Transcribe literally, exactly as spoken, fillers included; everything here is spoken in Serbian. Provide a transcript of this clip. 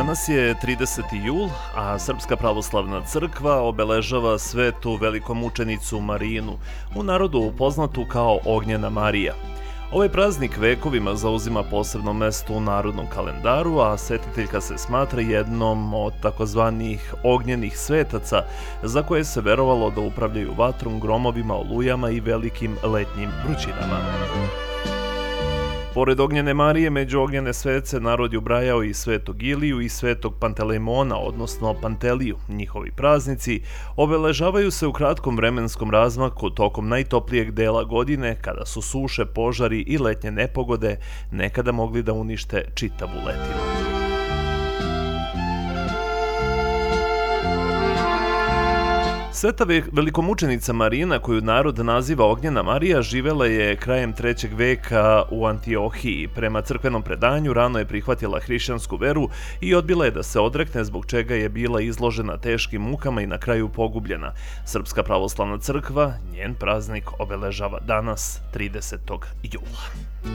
Danas je trideseti jul, a Srpska pravoslavna crkva obeležava svetu velikomučenicu Marinu, u narodu poznatu kao Ognjena Marija. Ovaj praznik vekovima zauzima posebno mesto u narodnom kalendaru, a svetiteljka se smatra jednom od takozvanih ognjenih svetaca, za koje se verovalo da upravljaju vatrom, gromovima, olujama i velikim letnjim vrućinama. Pored Ognjene Marije, među ognjene svece narod je ubrajao i Svetog Iliju i Svetog Pantelejmona, odnosno Panteliju. Njihovi praznici obeležavaju se u kratkom vremenskom razmaku tokom najtoplijeg dela godine, kada su suše, požari i letnje nepogode nekada mogli da unište čitavu letinu. Sveta velikomučenica Marina, koju narod naziva Ognjena Marija, živela je krajem trećeg veka u Antiohiji. Prema crkvenom predanju rano je prihvatila hrišćansku veru i odbila je da se odrekne, zbog čega je bila izložena teškim mukama i na kraju pogubljena. Srpska pravoslavna crkva njen praznik obeležava danas, tridesetog jula.